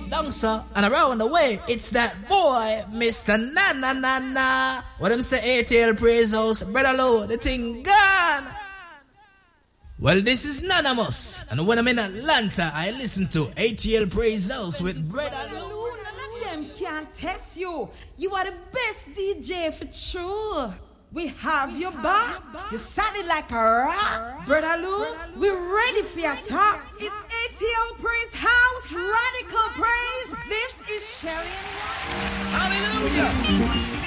down so and around the way. It's that boy, Mr. Na Na Na Na. What them say, ATL Praise House, Brother Lou, the thing gone. Well, this is Nanamus, and when I'm in Atlanta, I listen to ATL Praise House with Brother Lou. None of them can't test you. You are the best DJ for sure. We have your back. You sounded like a rock. Brother Lou, we're ready for your talk. It's ATL Praise House, Radical Praise. This is Shelly and Hallelujah.